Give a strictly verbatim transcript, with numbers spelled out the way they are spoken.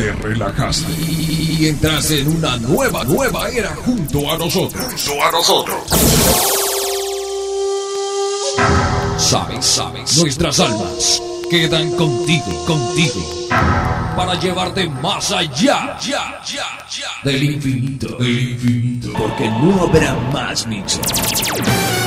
te relajaste y entras en una nueva, nueva era junto a nosotros. Junto a nosotros. Sabes, sabes, nuestras almas quedan contigo, contigo, para llevarte más allá, ya, ya, ya, del infinito, del infinito, porque no habrá más, Nixon.